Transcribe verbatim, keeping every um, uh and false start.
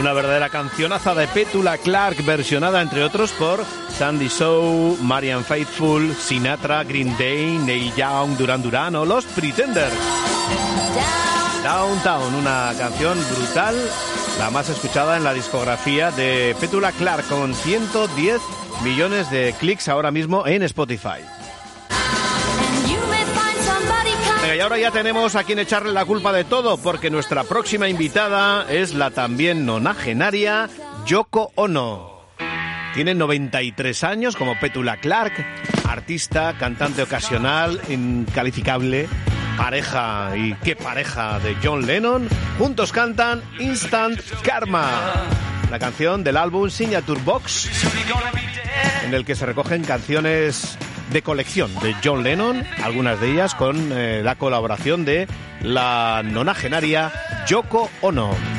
Una verdadera cancionaza de Petula Clark, versionada entre otros por Sandy Shaw, Marianne Faithfull, Sinatra, Green Day, Neil Young, Duran Duran o Los Pretenders. Downtown, una canción brutal, la más escuchada en la discografía de Petula Clark, con ciento diez millones de clics ahora mismo en Spotify. Venga, y ahora ya tenemos a quien echarle la culpa de todo, porque nuestra próxima invitada es la también nonagenaria Yoko Ono. Tiene noventa y tres años, como Petula Clark, artista, cantante ocasional, incalificable, pareja, y qué pareja, de John Lennon. Juntos cantan Instant Karma, la canción del álbum Signature Box, en el que se recogen canciones de colección de John Lennon, algunas de ellas con eh, la colaboración de la nonagenaria Yoko Ono.